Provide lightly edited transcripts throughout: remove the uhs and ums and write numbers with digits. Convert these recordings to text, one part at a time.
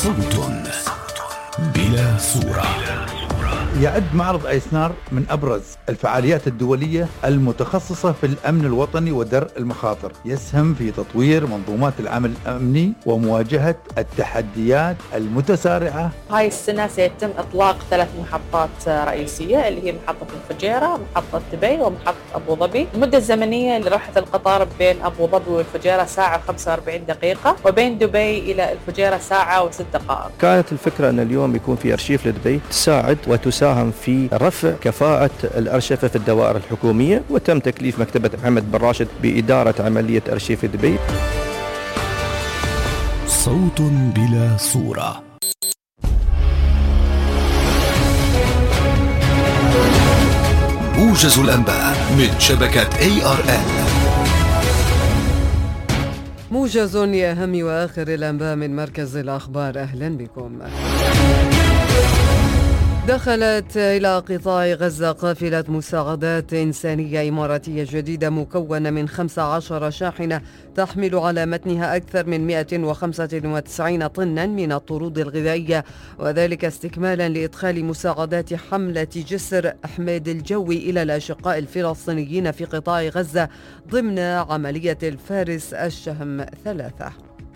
صوت بلا صورة. يعد معرض أيسنار من أبرز الفعاليات الدولية المتخصصة في الأمن الوطني ودرء المخاطر، يسهم في تطوير منظومات العمل الأمني ومواجهة التحديات المتسارعة. هاي السنة سيتم إطلاق 3 محطات رئيسية اللي هي محطة الفجيرة، محطة دبي، ومحطة أبو ظبي. المدة الزمنية لرحلة القطار بين أبو ظبي والفجيرة ساعة و45 دقيقة، وبين دبي إلى الفجيرة ساعة و6 دقائق. كانت الفكرة أن اليوم يكون في أرشيف لدبي تساعد وتساهم في رفع كفاءة الأرشفة في الدوائر الحكومية، وتم تكليف مكتبة محمد بن راشد بإدارة عملية أرشيف دبي. صوت بلا صورة. موجز الأنباء من شبكة ARN. موجز لأهم وآخر الأنباء من مركز الأخبار. أهلا بكم. دخلت إلى قطاع غزة قافلة مساعدات إنسانية إماراتية جديدة مكونة من 15 شاحنة تحمل على متنها أكثر من 195 طنا من الطرود الغذائية، وذلك استكمالا لإدخال مساعدات حملة جسر حميد الجوي إلى الأشقاء الفلسطينيين في قطاع غزة ضمن عملية الفارس الشهم 3.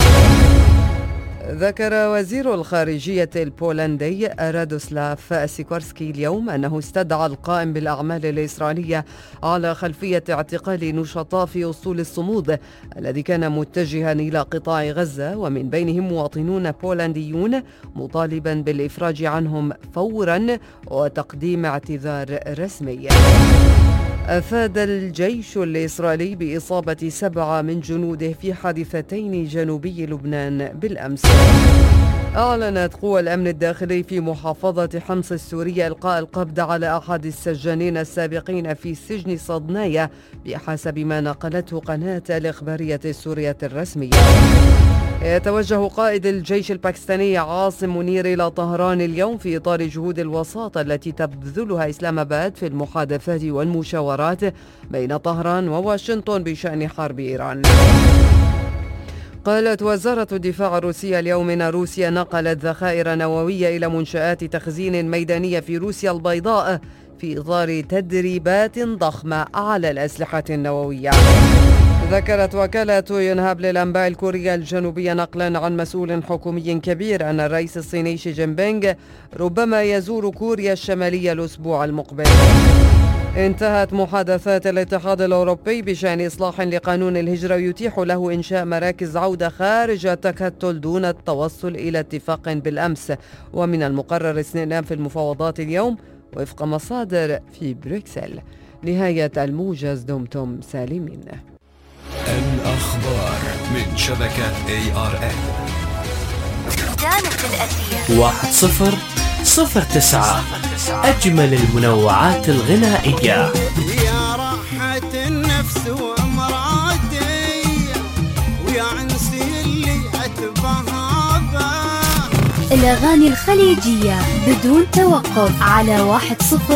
ذكر وزير الخارجية البولندي رادوسلاف سيكورسكي اليوم أنه استدعى القائم بالأعمال الإسرائيلية على خلفية اعتقال نشطاء في أسطول الصمود الذي كان متجها إلى قطاع غزة، ومن بينهم مواطنون بولنديون، مطالبا بالإفراج عنهم فورا وتقديم اعتذار رسمي. أفاد الجيش الإسرائيلي بإصابة 7 من جنوده في حادثتين جنوبي لبنان بالأمس. أعلنت قوى الأمن الداخلي في محافظة حمص السورية إلقاء القبض على أحد السجانين السابقين في سجن صدنايا بحسب ما نقلته قناة الإخبارية السورية الرسمية. يتوجه قائد الجيش الباكستاني عاصم منير إلى طهران اليوم في إطار جهود الوساطة التي تبذلها إسلام آباد في المحادثات والمشاورات بين طهران وواشنطن بشأن حرب إيران. قالت وزارة الدفاع الروسية اليوم إن روسيا نقلت ذخائر نووية إلى منشآت تخزين ميدانية في روسيا البيضاء في إطار تدريبات ضخمة على الأسلحة النووية. ذكرت وكالة يونهاب للأنباء الكورية الجنوبية نقلا عن مسؤول حكومي كبير أن الرئيس الصيني شي جين بينغ ربما يزور كوريا الشمالية الأسبوع المقبل. انتهت محادثات الاتحاد الأوروبي بشأن إصلاح لقانون الهجرة يتيح له إنشاء مراكز عودة خارج التكتل دون التوصل إلى اتفاق بالأمس، ومن المقرر استئناف المفاوضات اليوم وفق مصادر في بروكسل. نهاية الموجز. دمتم سالمين. الأخبار من شبكة ARN. كانت الأثير 1009 أجمل المنوعات الغنائية. يا راحة النفس وأمراضي ويا عنسي اللي أتبهابه. الأغاني الخليجية بدون توقف على 10